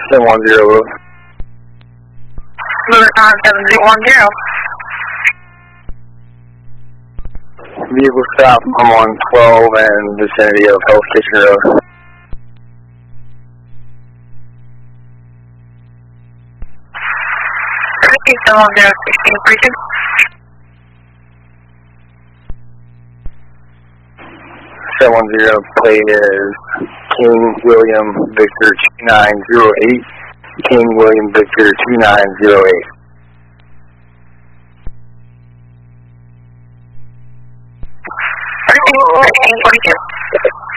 710. Moving on 7010. Vehicle stop, I'm on 12 and vicinity of Hell's Kitchen Road. Okay, 710, 16 precinct. 710 plate is King William Victor 2908. King William Victor 2908. Okay, 1342.